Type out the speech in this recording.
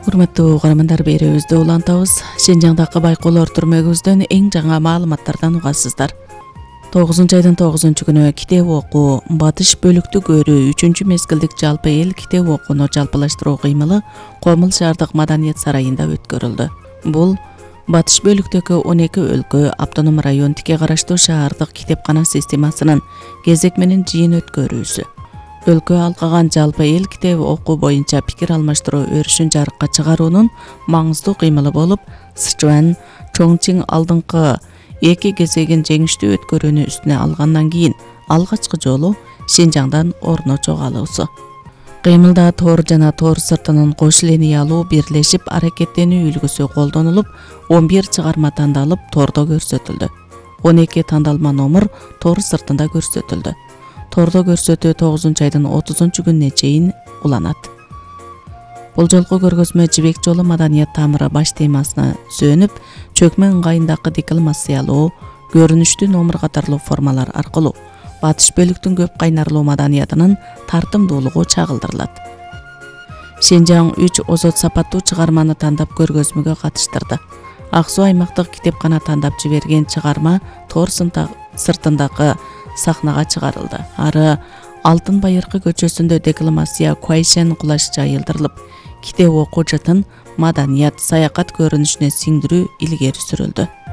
Урматтуу угармандар, берүүбүздү улантабыз. Шинжаңдагы байкоолор түрмөгүбүздөн эң жаңа маалыматтардан угасыздар. 9-айдын 9-күнү китеп окуу Батыш бөлүктүк өрү 3-мезгилдик жалпы эл китеп окууну жалпылаштыруу кыймылы Комул шаардык маданият сарайында өткөрүлдү. Бул Батыш бөлүктөгү 12 өлкө, автоном район тике караштуу шаардык китепкана системасынын кезек менен жыйын өткөрүүсү. Өлкө алкаган жалпы эл китеп окуу боюнча пикир алмаштыруу өрүшүн жарыкка чыгаруунун маңыздуу кыймылы болуп, Сычуан, Чоңчиң алдыңкы эки кезегин жеңиштүү өткөрүүнү үстүнө алгандан кийин алгачкы жолу Шинжаңдан орно чогулуусу. Кыймылда тор жана тор сыртынын кош линиялуу бирлешип аракеттенүү үлгүсү колдонулуп, 11 чыгарма тандалып тордо көрсөтүлдү. 12 тандалма номер тор сыртында көрсөтүлдү. Тордо көрсөтүү 9-айдын 30-күнүнө чейин уланат. Бул жолку көргөзмө Жибек жолу маданият тамыры баш темасына сөнүп, чөкмө ыңгайындагы декламациялуу, көрүнүштүү номер катарлуу формалар аркылуу Батыш бөлүктүн көп кайнарлуу маданиятынын тартымдуулугу чагылдырылат. Шинжаң 3 озот сапаттуу чыгарманы тандап көргөзмөгө катыштырды. Ак Суу аймактык китепкана тандап жиберген чыгарма тор сыртындагы сахнага чыгарылды. Ары Алтын Байыркы көчөсүндө декламация Куайшен кулаш жайылдырылып, китеп окуу жытын маданият, саякат көрүнүшүнө сиңдирүү илгери сүрүлдү.